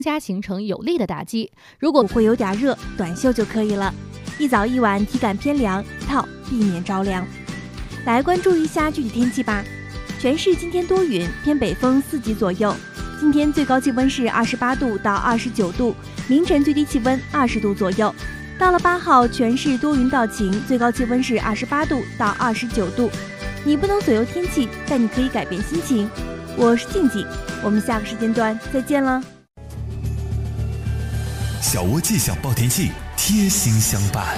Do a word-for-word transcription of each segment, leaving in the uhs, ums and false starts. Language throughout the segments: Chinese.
加形成有力的打击。如果会有点热，短袖就可以了。一早一晚体感偏凉，套避免着凉。来关注一下具体天气吧。全市今天多云，偏北风四级左右。今天最高气温是二十八度到二十九度，凌晨最低气温二十度左右。到了八号，全市多云到晴，最高气温是二十八度到二十九度。你不能左右天气，但你可以改变心情。我是静静，我们下个时间段再见了。 小窝气象报天气，贴心相伴。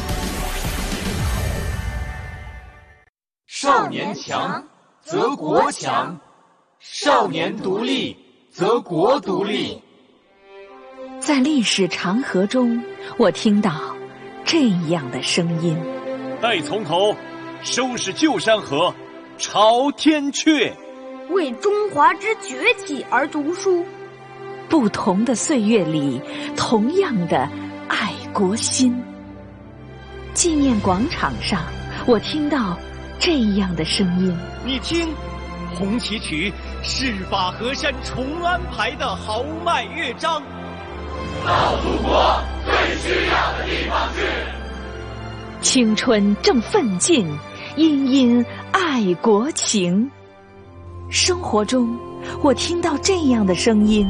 少年强则国强，少年独立则国独立。 在历史长河中，我听到这样的声音： 待从头，收拾旧山河，朝天阙。 为中华之崛起而读书。 不同的岁月里，同样的爱国心。纪念广场上，我听到这样的声音： 你听，红旗曲是把河山重安排的豪迈乐章。 到祖国最需要的地方去。 青春正奋进，殷殷爱国情。生活中，我听到这样的声音：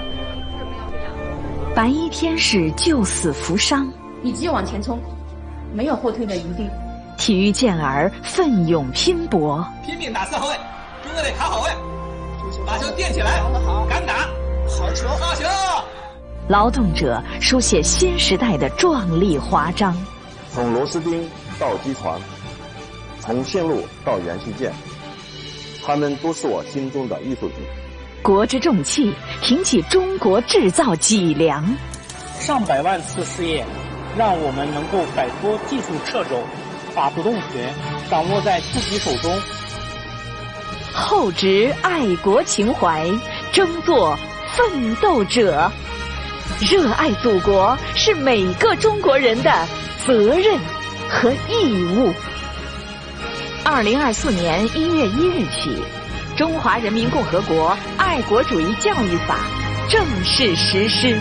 白衣天使救死扶伤， 以及往前冲，没有后退的余地。 体育健儿奋勇拼搏， 拼命打四号位，中卫得卡好位，把球垫起来，敢打，好球好球！ 劳动者书写新时代的壮丽华章。 从螺丝钉到机床，从线路到元器件，他们都是我心中的艺术品。 国之重器，挺起中国制造脊梁。 上百万次试验，让我们能够摆脱技术掣肘，把主动权掌握在自己手中。 厚植爱国情怀，争做奋斗者。热爱祖国是每个中国人的责任和义务。二零二四年一月一日起，《中华人民共和国爱国主义教育法》正式实施。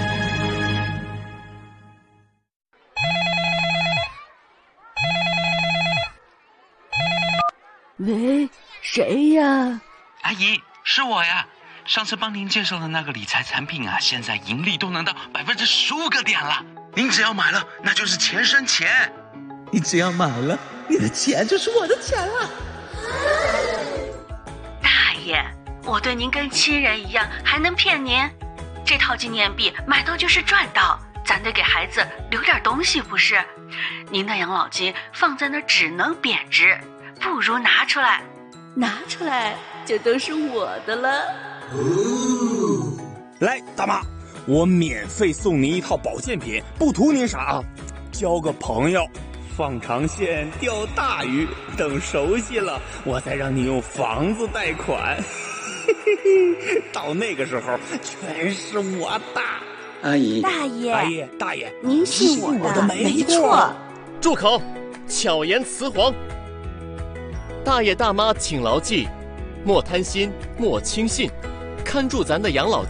喂，谁呀？ 阿姨，是我呀。上次帮您介绍的那个理财产品啊，现在盈利都能到百分之十五个点了。您只要买了，那就是钱生钱。 你只要买了，你的钱就是我的钱了。 大爷，我对您跟亲人一样，还能骗您？这套纪念币买到就是赚到，咱得给孩子留点东西不是？您的养老金放在那儿只能贬值，不如拿出来。 拿出来就都是我的了。 哦，来，大妈，我免费送您一套保健品，不图您啥啊，交个朋友，放长线钓大鱼，等熟悉了，我再让你用房子贷款。到那个时候，全是我的。 阿姨， 大爷， 阿姨，大爷， 您信我的， 我的没没错。 住口！巧言辞黄。大爷大妈请牢记，莫贪心，莫轻信。看住咱的养老